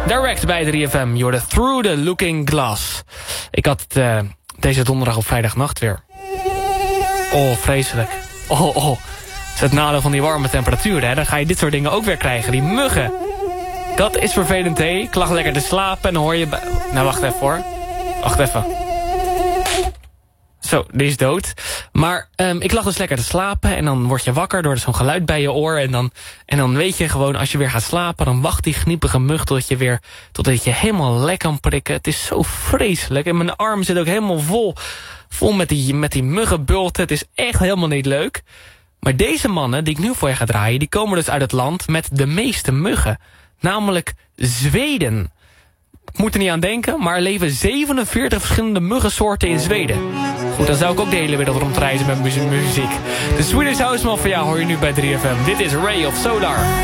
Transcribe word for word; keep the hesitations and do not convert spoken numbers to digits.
Direct bij drie F M. You're the Through the Looking Glass. Ik had het uh, deze donderdag op vrijdagnacht weer. Oh, vreselijk. Oh, oh. Dat is het nadeel van die warme temperaturen, hè. Dan ga je dit soort dingen ook weer krijgen. Die muggen. Dat is vervelend, hè. Ik lag lekker te slapen en dan hoor je... Nou, wacht even, hoor. Wacht even. Zo, die is dood. Maar um, ik lag dus lekker te slapen en dan word je wakker door zo'n geluid bij je oor. En dan, en dan weet je gewoon, als je weer gaat slapen, dan wacht die gniepige mug totdat je weer, totdat je helemaal lek kan prikken. Het is zo vreselijk. En mijn arm zit ook helemaal vol, vol met die, met die muggenbulten. Het is echt helemaal niet leuk. Maar deze mannen, die ik nu voor je ga draaien, die komen dus uit het land met de meeste muggen. Namelijk Zweden. Ik moet er niet aan denken, maar er leven zevenenveertig verschillende muggensoorten in Zweden. Goed, dan zou ik ook de hele wereld rondreizen met muziek. De Swedish House Mafia hoor je nu bij drie F M. Dit is Ray of Solar.